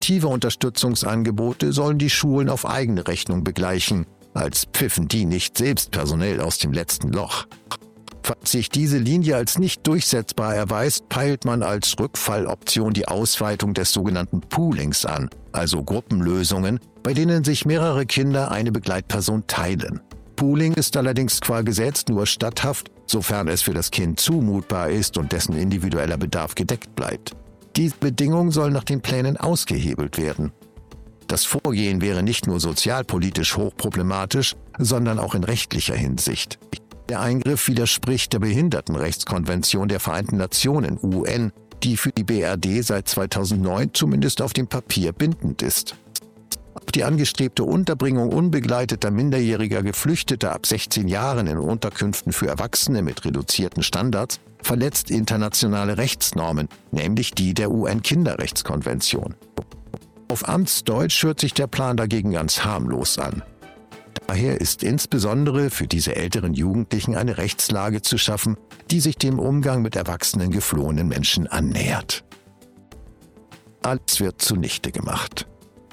Alternative Unterstützungsangebote sollen die Schulen auf eigene Rechnung begleichen, als pfiffen die nicht selbst personell aus dem letzten Loch. Falls sich diese Linie als nicht durchsetzbar erweist, peilt man als Rückfalloption die Ausweitung des sogenannten Poolings an, also Gruppenlösungen, bei denen sich mehrere Kinder eine Begleitperson teilen. Pooling ist allerdings qua Gesetz nur statthaft, sofern es für das Kind zumutbar ist und dessen individueller Bedarf gedeckt bleibt. Diese Bedingung soll nach den Plänen ausgehebelt werden. Das Vorgehen wäre nicht nur sozialpolitisch hochproblematisch, sondern auch in rechtlicher Hinsicht. Der Eingriff widerspricht der Behindertenrechtskonvention der Vereinten Nationen (UN), die für die BRD seit 2009 zumindest auf dem Papier bindend ist. Auch die angestrebte Unterbringung unbegleiteter minderjähriger Geflüchteter ab 16 Jahren in Unterkünften für Erwachsene mit reduzierten Standards verletzt internationale Rechtsnormen, nämlich die der UN-Kinderrechtskonvention. Auf Amtsdeutsch hört sich der Plan dagegen ganz harmlos an. Daher ist insbesondere für diese älteren Jugendlichen eine Rechtslage zu schaffen, die sich dem Umgang mit erwachsenen geflohenen Menschen annähert. Alles wird zunichte gemacht.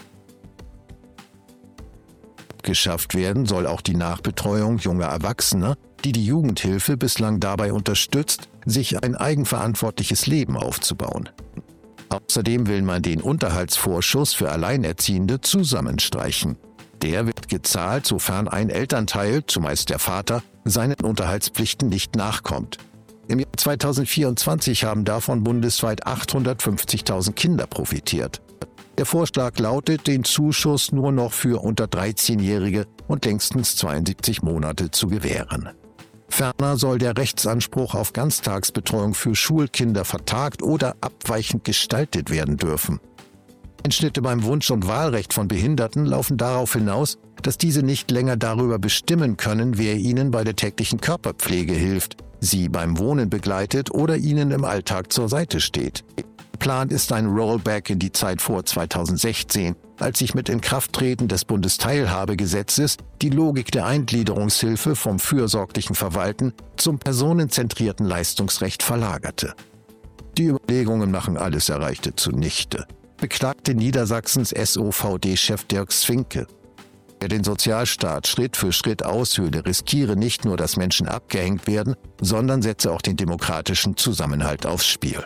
Abgeschafft werden soll auch die Nachbetreuung junger Erwachsener, die die Jugendhilfe bislang dabei unterstützt, sich ein eigenverantwortliches Leben aufzubauen. Außerdem will man den Unterhaltsvorschuss für Alleinerziehende zusammenstreichen. Der wird gezahlt, sofern ein Elternteil, zumeist der Vater, seinen Unterhaltspflichten nicht nachkommt. Im Jahr 2024 haben davon bundesweit 850.000 Kinder profitiert. Der Vorschlag lautet, den Zuschuss nur noch für unter 13-Jährige und längstens 72 Monate zu gewähren. Ferner soll der Rechtsanspruch auf Ganztagsbetreuung für Schulkinder vertagt oder abweichend gestaltet werden dürfen. Einschnitte beim Wunsch- und Wahlrecht von Behinderten laufen darauf hinaus, dass diese nicht länger darüber bestimmen können, wer ihnen bei der täglichen Körperpflege hilft, sie beim Wohnen begleitet oder ihnen im Alltag zur Seite steht. Geplant ist ein Rollback in die Zeit vor 2016, als sich mit Inkrafttreten des Bundesteilhabegesetzes die Logik der Eingliederungshilfe vom fürsorglichen Verwalten zum personenzentrierten Leistungsrecht verlagerte. Die Überlegungen machen alles Erreichte zunichte, beklagte Niedersachsens SOVD-Chef Dirk Sfinke. Wer den Sozialstaat Schritt für Schritt aushöhle, riskiere nicht nur, dass Menschen abgehängt werden, sondern setze auch den demokratischen Zusammenhalt aufs Spiel.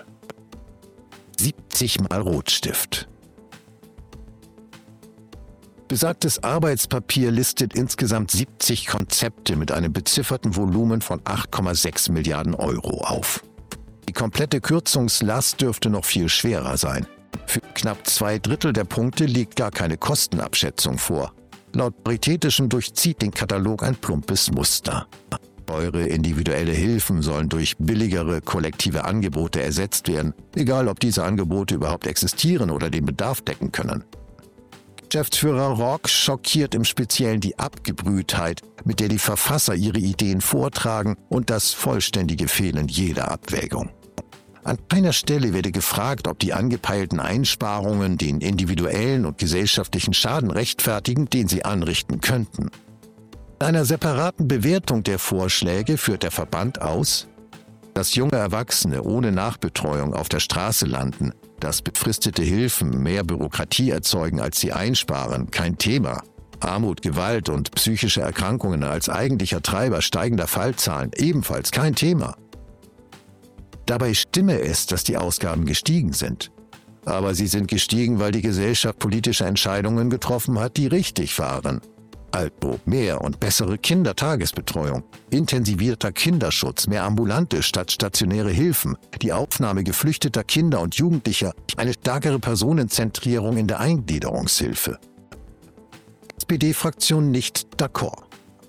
70 Mal Rotstift. Besagtes Arbeitspapier listet insgesamt 70 Konzepte mit einem bezifferten Volumen von 8,6 Milliarden Euro auf. Die komplette Kürzungslast dürfte noch viel schwerer sein. Für knapp 2/3 der Punkte liegt gar keine Kostenabschätzung vor. Laut Paritätischem durchzieht den Katalog ein plumpes Muster. Teure individuelle Hilfen sollen durch billigere kollektive Angebote ersetzt werden, egal ob diese Angebote überhaupt existieren oder den Bedarf decken können. Geschäftsführer Rock schockiert im Speziellen die Abgebrühtheit, mit der die Verfasser ihre Ideen vortragen und das vollständige Fehlen jeder Abwägung. An keiner Stelle werde gefragt, ob die angepeilten Einsparungen den individuellen und gesellschaftlichen Schaden rechtfertigen, den sie anrichten könnten. In einer separaten Bewertung der Vorschläge führt der Verband aus, dass junge Erwachsene ohne Nachbetreuung auf der Straße landen, dass befristete Hilfen mehr Bürokratie erzeugen, als sie einsparen, kein Thema. Armut, Gewalt und psychische Erkrankungen als eigentlicher Treiber steigender Fallzahlen ebenfalls kein Thema. Dabei stimme es, dass die Ausgaben gestiegen sind. Aber sie sind gestiegen, weil die Gesellschaft politische Entscheidungen getroffen hat, die richtig waren. Also mehr und bessere Kindertagesbetreuung, intensivierter Kinderschutz, mehr ambulante statt stationäre Hilfen, die Aufnahme geflüchteter Kinder und Jugendlicher, eine stärkere Personenzentrierung in der Eingliederungshilfe. SPD-Fraktion nicht d'accord.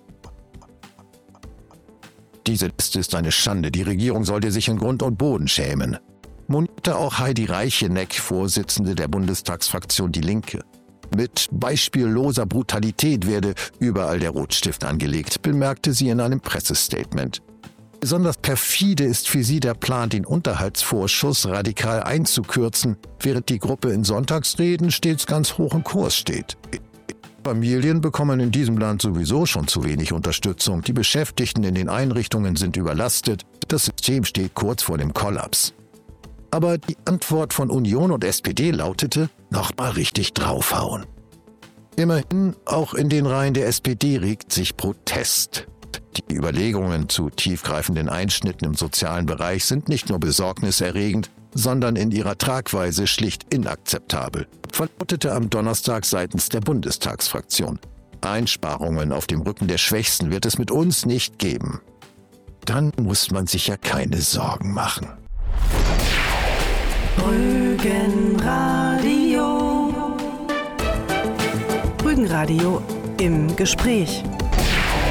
Diese Liste ist eine Schande, die Regierung sollte sich in Grund und Boden schämen. Monierte auch Heidi Reicheneck, Vorsitzende der Bundestagsfraktion Die Linke. Mit beispielloser Brutalität werde überall der Rotstift angelegt, bemerkte sie in einem Pressestatement. Besonders perfide ist für sie der Plan, den Unterhaltsvorschuss radikal einzukürzen, während die Gruppe in Sonntagsreden stets ganz hoch im Kurs steht. Familien bekommen in diesem Land sowieso schon zu wenig Unterstützung, die Beschäftigten in den Einrichtungen sind überlastet, das System steht kurz vor dem Kollaps. Aber die Antwort von Union und SPD lautete, noch mal richtig draufhauen. Immerhin, auch in den Reihen der SPD regt sich Protest. Die Überlegungen zu tiefgreifenden Einschnitten im sozialen Bereich sind nicht nur besorgniserregend, sondern in ihrer Tragweise schlicht inakzeptabel, verlautete am Donnerstag seitens der Bundestagsfraktion. Einsparungen auf dem Rücken der Schwächsten wird es mit uns nicht geben. Dann muss man sich ja keine Sorgen machen. Rügenradio. Rügenradio im Gespräch.